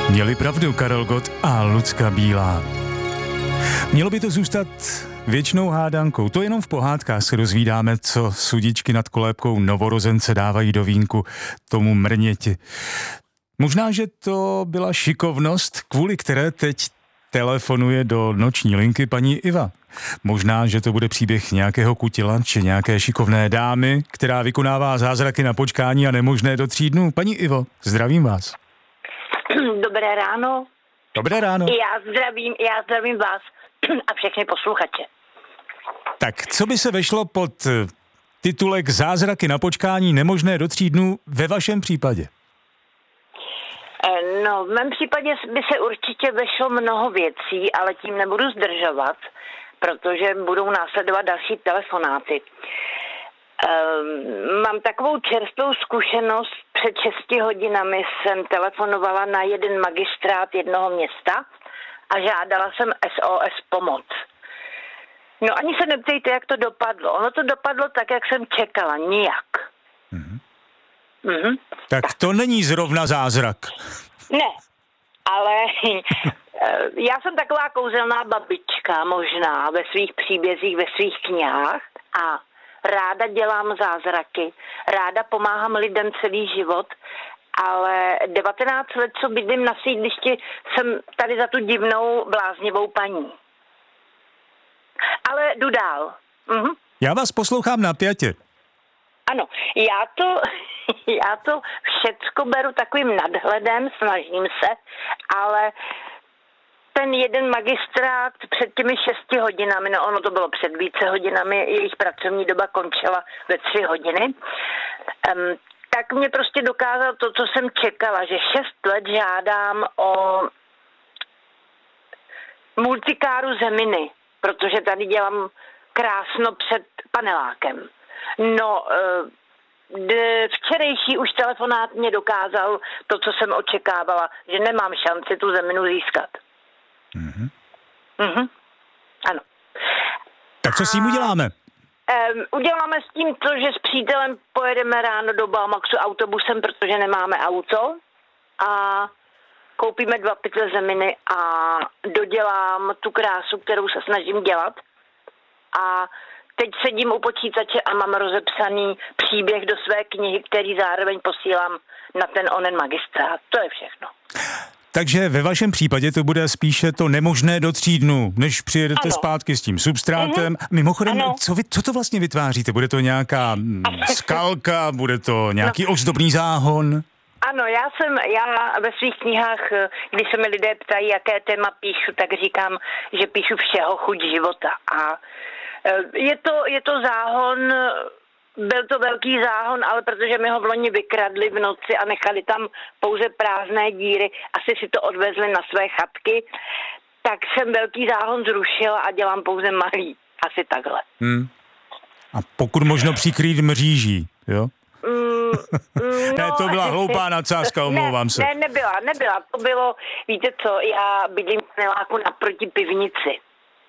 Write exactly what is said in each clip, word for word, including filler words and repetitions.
Měli pravdu Karel Gott a Lucka Bílá. Mělo by to zůstat věčnou hádankou. To jenom v pohádkách se dozvídáme, co sudičky nad kolébkou novorozence dávají do vínku tomu mrněti. Možná, že to byla šikovnost, kvůli které teď telefonuje do noční linky paní Iva. Možná, že to bude příběh nějakého kutila či nějaké šikovné dámy, která vykonává zázraky na počkání a nemožné do tří dnů. Paní Ivo, zdravím vás. Dobré ráno. Dobré ráno. Já zdravím, já zdravím vás a všechny posluchače. Tak, co by se vešlo pod titulek Zázraky na počkání nemožné do tří dnů ve vašem případě? No, v mém případě by se určitě vešlo mnoho věcí, ale tím nebudu zdržovat, protože budou následovat další telefonáty. Um, mám takovou čerstvou zkušenost. Před šesti hodinami jsem telefonovala na jeden magistrát jednoho města a žádala jsem S O S pomoc. No ani se neptejte, jak to dopadlo. Ono to dopadlo tak, jak jsem čekala. Nijak. Mm-hmm. Mm-hmm. Tak, tak to není zrovna zázrak. Ne, ale já jsem taková kouzelná babička možná ve svých příbězích, ve svých knihách a ráda dělám zázraky, ráda pomáhám lidem celý život, ale devatenáct let, co bydlím na sídlišti, jsem tady za tu divnou bláznivou paní. Ale jdu dál. Mhm. Já vás poslouchám napjatě. Ano, já to, já to všecko beru takovým nadhledem, snažím se, ale ten jeden magistrát před těmi šesti hodinami, no ono to bylo před více hodinami, jejich pracovní doba končila ve tři hodiny, um, tak mě prostě dokázal to, co jsem čekala, že šest let žádám o multikáru zeminy, protože tady dělám krásno před panelákem. No, včerejší už telefonát mě dokázal to, co jsem očekávala, že nemám šanci tu zeminu získat. Mm-hmm. Mhm. Ano. Tak co s tím uděláme? Um, uděláme s tím to, že s přítelem pojedeme ráno do Balmaxu autobusem, protože nemáme auto a koupíme dva pytle zeminy a dodělám tu krásu, kterou se snažím dělat. A teď sedím u počítače a mám rozepsaný příběh do své knihy, který zároveň posílám na ten onen magistrát. To je všechno. Takže ve vašem případě to bude spíše to nemožné do tří dnů, než přijedete ano. zpátky s tím substrátem. Mm-hmm. Mimochodem, co, vy, co to vlastně vytváříte? Bude to nějaká skalka, bude to nějaký no. ozdobný záhon? Ano, já jsem, já ve svých knihách, když se mi lidé ptají, jaké téma píšu, tak říkám, že píšu všeho chuť života. A je to, je to záhon, byl to velký záhon, ale protože mi ho v loni vykradli v noci a nechali tam pouze prázdné díry, asi si to odvezli na své chatky, tak jsem velký záhon zrušila a dělám pouze malý. Asi takhle. Hmm. A pokud možno přikrýt mříží, jo? Mm, no, ne, to byla hloupá nadsázka, omlouvám ne, se. Ne, nebyla, nebyla. To bylo, víte co, já bydlím v paneláku naproti pivnici.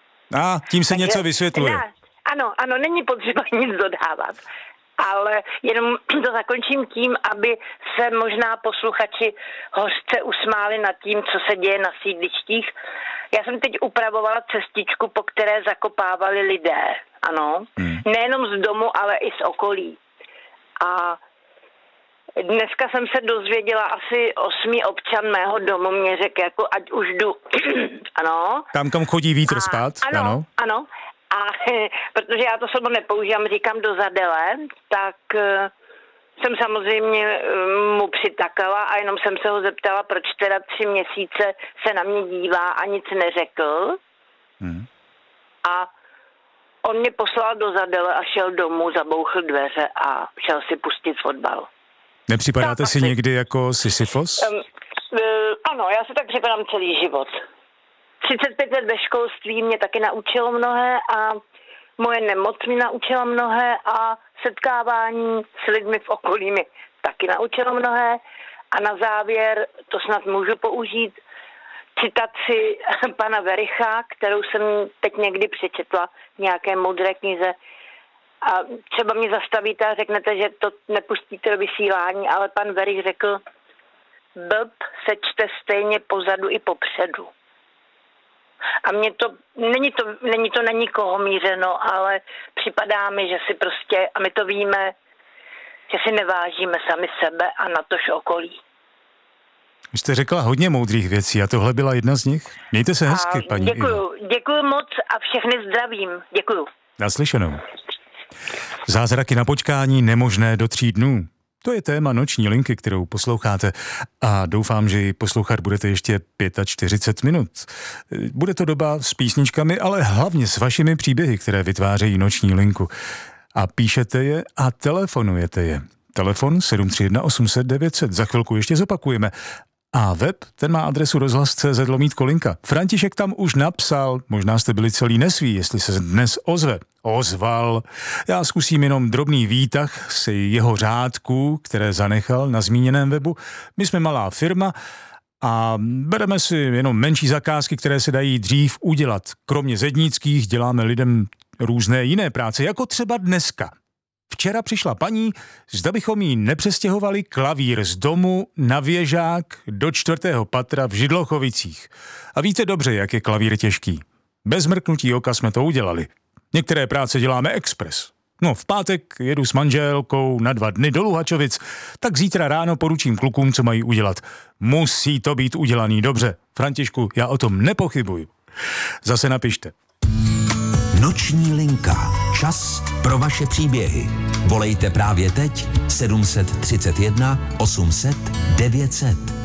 A tím se Takže, něco vysvětluje. Ne, ano, ano, není potřeba nic dodávat. Ale jenom to zakončím tím, aby se možná posluchači hořce usmáli nad tím, co se děje na sídlištích. Já jsem teď upravovala cestičku, po které zakopávali lidé. Ano. Hmm. Nejenom z domu, ale i z okolí. A dneska jsem se dozvěděla, asi osmý občan mého domu mě řekl, jako ať už jdu. Ano. Tam, kam chodí vítr a, spát? Ano, ano. ano. A protože já to slovo nepoužívám, říkám do zadele, tak jsem samozřejmě mu přitakala a jenom jsem se ho zeptala, proč teda tři měsíce se na mě dívá a nic neřekl. Hmm. A on mě poslal do zadele a šel domů, zabouchl dveře a šel si pustit fotbal. Nepřipadáte tak, si asi někdy jako Sisyfos? Um, uh, ano, já se tak připadám celý život. třicet pět let ve školství mě taky naučilo mnohé a moje nemoc mě naučila mnohé a setkávání s lidmi v okolí mi taky naučilo mnohé. A na závěr, to snad můžu použít, citaci pana Vericha, kterou jsem teď někdy přečetla v nějaké moudré knize. A třeba mě zastavíte a řeknete, že to nepustíte do vysílání, ale pan Verich řekl, blb se čte stejně pozadu i popředu. A mě to, není to, není to na nikoho mířeno, ale připadá mi, že si prostě, a my to víme, že si nevážíme sami sebe a natož okolí. Vy jste řekla hodně moudrých věcí a tohle byla jedna z nich. Mějte se hezky, paní Ivo. Děkuju, děkuju moc a všechny zdravím. Děkuju. Naslyšenou. Zázraky na počkání nemožné do tří dnů. To je téma noční linky, kterou posloucháte a doufám, že ji poslouchat budete ještě čtyřicet pět minut. Bude to doba s písničkami, ale hlavně s vašimi příběhy, které vytvářejí noční linku. A píšete je a telefonujete je. Telefon sedm tři jedna osm set devět set, za chvilku ještě zopakujeme. A web, ten má adresu rozhlas tečka cé zet lomítko linka. František tam už napsal, možná jste byli celý nesví, jestli se dnes ozve. Ozval. Já zkusím jenom drobný výtah z jeho řádků, které zanechal na zmíněném webu. My jsme malá firma a bereme si jenom menší zakázky, které se dají dřív udělat. Kromě zednických děláme lidem různé jiné práce, jako třeba dneska. Včera přišla paní, zda bychom jí nepřestěhovali klavír z domu na věžák do čtvrtého patra v Židlochovicích. A víte dobře, jak je klavír těžký. Bez mrknutí oka jsme to udělali. Některé práce děláme expres. No, v pátek jedu s manželkou na dva dny do Luhačovic, tak zítra ráno poručím klukům, co mají udělat. Musí to být udělaný dobře. Františku, já o tom nepochybuju. Zase napište. Noční linka. Čas pro vaše příběhy. Volejte právě teď sedm tři jedna osm set devět set.